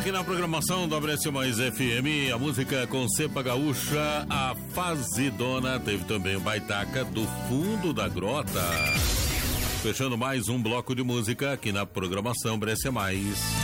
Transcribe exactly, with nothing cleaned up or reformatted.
aqui na programação do Abrece Mais F M, a música com cepa gaúcha, a Fazidona. Teve também o Baitaca do Fundo da Grota. Fechando mais um bloco de música aqui na programação Abrece Mais.